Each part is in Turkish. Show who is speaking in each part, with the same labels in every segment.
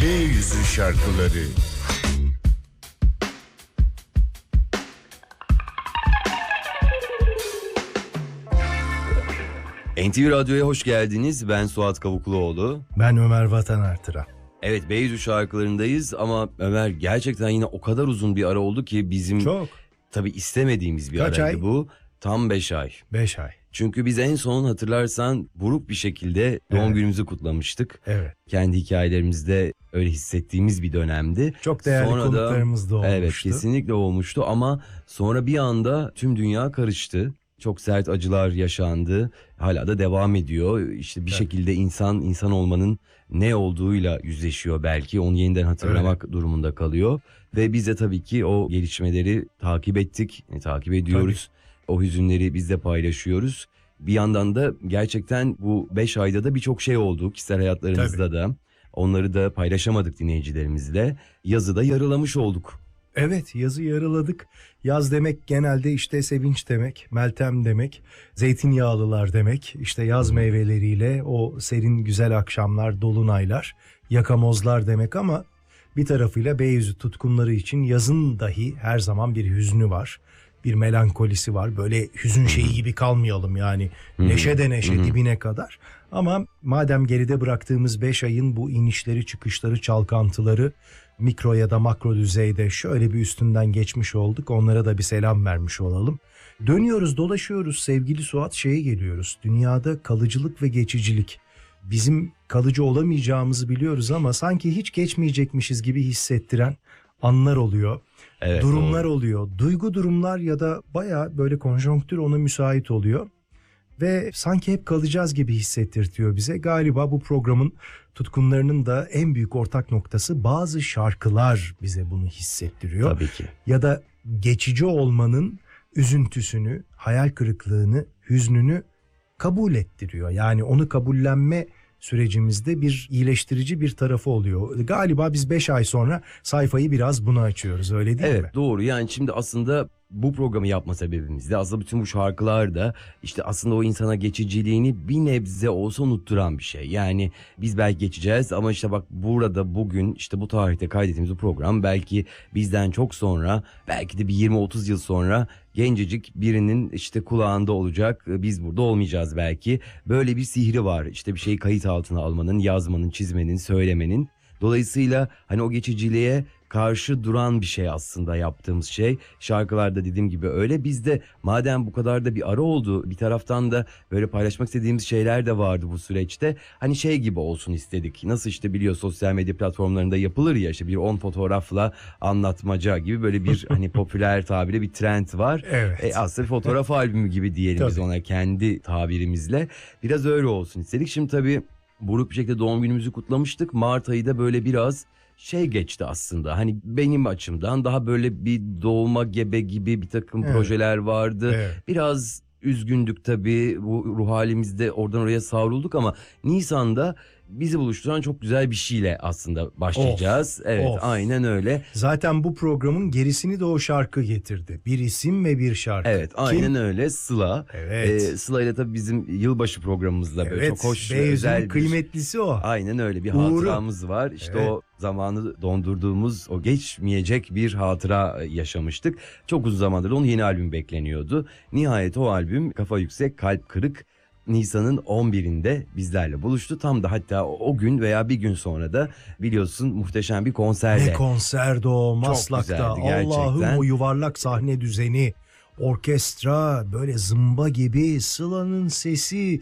Speaker 1: B100'ün şarkıları.
Speaker 2: NTV Radyo'ya hoş geldiniz. Ben Suat Kavukluoğlu.
Speaker 3: Ben Ömer Vatan Artıran.
Speaker 2: Evet, B100 şarkılarındayız ama Ömer gerçekten yine o kadar uzun bir ara oldu ki bizim
Speaker 3: Çok.
Speaker 2: tabii istemediğimiz bir
Speaker 3: Kaç
Speaker 2: araydı
Speaker 3: ay?
Speaker 2: bu. Tam 5 ay.
Speaker 3: 5 ay.
Speaker 2: Çünkü biz en son hatırlarsan buruk bir şekilde doğum günümüzü kutlamıştık.
Speaker 3: Evet.
Speaker 2: Kendi hikayelerimizde öyle hissettiğimiz bir dönemdi.
Speaker 3: Çok değerli
Speaker 2: Sonra
Speaker 3: konuklarımız da olmuştu.
Speaker 2: Evet, kesinlikle olmuştu ama sonra bir anda tüm dünya karıştı. Çok sert acılar yaşandı. Hala da devam ediyor. İşte bir şekilde insan olmanın ne olduğuyla yüzleşiyor belki. Onu yeniden hatırlamak durumunda kalıyor. Ve biz de tabii ki o gelişmeleri takip ettik. Takip ediyoruz. O hüzünleri biz de paylaşıyoruz. Bir yandan da gerçekten bu 5 ayda da birçok şey oldu kişisel hayatlarımızda da. Onları da paylaşamadık dinleyicilerimizle. Yazıda yarılamış olduk.
Speaker 3: Evet, yazı yarıladık. Yaz demek genelde işte sevinç demek, Meltem demek, zeytinyağlılar demek. İşte yaz meyveleriyle o serin güzel akşamlar, dolunaylar, yakamozlar demek ama bir tarafıyla B100 tutkunları için yazın dahi her zaman bir hüznü var. Bir melankolisi var. Böyle hüzün şeyi gibi kalmayalım yani. Neşe de neşe dibine kadar. Ama madem geride bıraktığımız 5 ayın bu inişleri, çıkışları, çalkantıları mikro ya da makro düzeyde şöyle bir üstünden geçmiş olduk. Onlara da bir selam vermiş olalım. Dönüyoruz, dolaşıyoruz sevgili Suat, şeye geliyoruz. Dünyada kalıcılık ve geçicilik. Bizim kalıcı olamayacağımızı biliyoruz ama sanki hiç geçmeyecekmişiz gibi hissettiren anlar oluyor.
Speaker 2: Evet,
Speaker 3: Durumlar
Speaker 2: doğru.
Speaker 3: oluyor. Duygu durumlar ya da baya böyle konjonktür ona müsait oluyor. Ve sanki hep kalacağız gibi hissettirtiyor bize. Galiba bu programın tutkunlarının da en büyük ortak noktası bazı şarkılar bize bunu hissettiriyor.
Speaker 2: Tabii ki.
Speaker 3: Ya da geçici olmanın üzüntüsünü, hayal kırıklığını, hüznünü kabul ettiriyor. Yani onu kabullenme sürecimizde bir iyileştirici bir tarafı oluyor. Galiba biz 5 ay sonra sayfayı biraz buna açıyoruz, öyle değil mi?
Speaker 2: Evet, doğru. Yani şimdi aslında bu programı yapma sebebimiz de aslında bütün bu şarkılar da işte aslında o insana geçiciliğini bir nebze olsa unutturan bir şey. Yani biz belki geçeceğiz ama işte bak burada bugün işte bu tarihte kaydettiğimiz bu program belki bizden çok sonra, belki de bir 20-30 yıl sonra gencecik birinin işte kulağında olacak. Biz burada olmayacağız belki. Böyle bir sihri var. İşte bir şeyi kayıt altına almanın, yazmanın, çizmenin, söylemenin. Dolayısıyla hani o geçiciliğe karşı duran bir şey aslında yaptığımız şey. Şarkılarda dediğim gibi öyle. Biz de madem bu kadar da bir ara oldu, bir taraftan da böyle paylaşmak istediğimiz şeyler de vardı bu süreçte. Hani şey gibi olsun istedik. Nasıl işte biliyor sosyal medya platformlarında yapılır ya, işte bir 10 fotoğrafla anlatmaca gibi böyle bir hani popüler tabirle bir trend var.
Speaker 3: Evet.
Speaker 2: Aslında bir fotoğraf albümü gibi diyelim biz
Speaker 3: Tabii.
Speaker 2: ona kendi tabirimizle. Biraz öyle olsun istedik. Şimdi tabii buruk bir şekilde doğum günümüzü kutlamıştık. Mart ayı da böyle biraz şey geçti aslında. Hani benim açımdan daha böyle bir doğuma gebe gibi bir takım projeler vardı.
Speaker 3: Evet.
Speaker 2: Biraz üzgündük tabii. Bu ruh halimizde oradan oraya savrulduk ama Nisan'da bizi buluşturan çok güzel bir şeyle aslında başlayacağız. Evet,
Speaker 3: of.
Speaker 2: aynen öyle.
Speaker 3: Zaten bu programın gerisini de o şarkı getirdi. Bir isim ve bir şarkı.
Speaker 2: Evet, aynen öyle. Sıla.
Speaker 3: Evet.
Speaker 2: Sıla ile tabii bizim yılbaşı programımızda böyle çok hoş ve
Speaker 3: B100'ün
Speaker 2: özel bir...
Speaker 3: kıymetlisi o.
Speaker 2: Aynen öyle bir
Speaker 3: Uğuru.
Speaker 2: hatıramız var. İşte
Speaker 3: Evet.
Speaker 2: o zamanı dondurduğumuz, o geçmeyecek bir hatıra yaşamıştık. Çok uzun zamandır onun yeni albüm bekleniyordu. Nihayet o albüm Kafa Yüksek Kalp Kırık Nisan'ın 11'inde bizlerle buluştu. Tam da hatta o gün veya bir gün sonra da biliyorsun muhteşem bir konserle.
Speaker 3: Ne konserdi o Maslak'ta.
Speaker 2: güzeldi gerçekten.
Speaker 3: Allah'ım, o yuvarlak sahne düzeni, orkestra böyle zımba gibi, Sıla'nın sesi,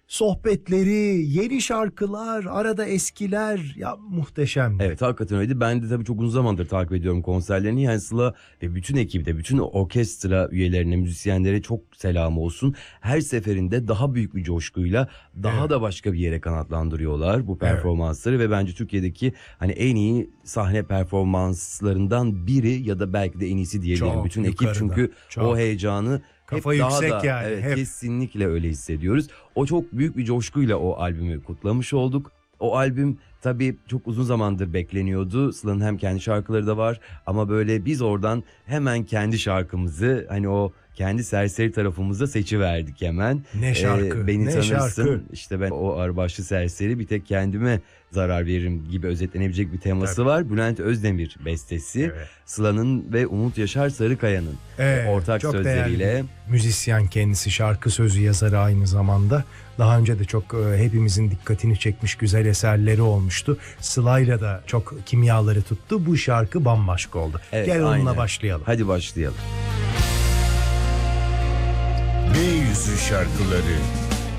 Speaker 3: sohbetleri, yeni şarkılar, arada eskiler, ya muhteşem.
Speaker 2: Evet, hakikaten öyleydi. Ben de tabii çok uzun zamandır takip ediyorum konserlerini. Yani Sıla ve bütün ekibi de, bütün orkestra üyelerine, müzisyenlere çok selam olsun. Her seferinde daha büyük bir coşkuyla daha da başka bir yere kanatlandırıyorlar bu performansları ve bence Türkiye'deki hani en iyi sahne performanslarından biri ya da belki de en iyisi diyebilirim.
Speaker 3: Çok
Speaker 2: Bütün ekip
Speaker 3: yukarıda,
Speaker 2: çünkü
Speaker 3: çok.
Speaker 2: o heyecanı
Speaker 3: Kafa
Speaker 2: hep daha
Speaker 3: yüksek
Speaker 2: da,
Speaker 3: yani,
Speaker 2: evet,
Speaker 3: hep.
Speaker 2: kesinlikle öyle hissediyoruz. O çok büyük bir coşkuyla o albümü kutlamış olduk. O albüm Tabii çok uzun zamandır bekleniyordu. Sıla'nın hem kendi şarkıları da var ama böyle biz oradan hemen kendi şarkımızı, hani o kendi serseri tarafımızda seçiverdik hemen.
Speaker 3: Ne şarkı,
Speaker 2: Beni
Speaker 3: ne
Speaker 2: tanırsın.
Speaker 3: şarkı.
Speaker 2: İşte ben o ağırbaşlı serseri, bir tek kendime zarar veririm gibi özetlenebilecek bir teması
Speaker 3: Tabii.
Speaker 2: var. Bülent Özdemir bestesi.
Speaker 3: Evet.
Speaker 2: Sıla'nın ve Umut Yaşar Sarıkaya'nın ortak
Speaker 3: çok
Speaker 2: sözleriyle.
Speaker 3: değerli bir müzisyen kendisi, şarkı sözü yazarı aynı zamanda. Daha önce de çok hepimizin dikkatini çekmiş güzel eserleri olmuştu. Sıla'yla da çok kimyaları tuttu. Bu şarkı bambaşka oldu.
Speaker 2: Evet,
Speaker 3: Gel onunla
Speaker 2: aynen.
Speaker 3: başlayalım.
Speaker 2: Hadi başlayalım.
Speaker 1: B100'ün şarkıları